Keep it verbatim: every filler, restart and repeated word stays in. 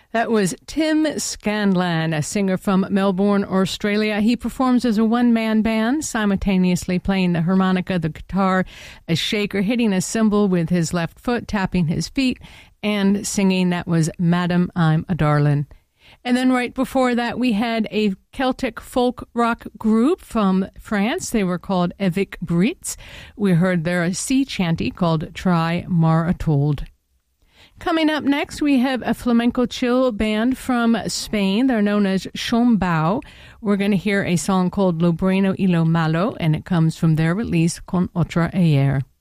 That was Tim Scanlan, a singer from Melbourne, Australia. He performs as a one-man band, simultaneously playing the harmonica, the guitar, a shaker, hitting a cymbal with his left foot, tapping his feet, and singing. That was Madam, I'm a Darlin'. And then right before that, we had a Celtic folk rock group from France. They were called Evic Brits. We heard their sea chanty called Try Mar a Told. Coming up next, we have a flamenco chill band from Spain. They're known as Chombao. We're going to hear a song called Lo Bueno y Lo Malo, and it comes from their release Con Otra Ayer.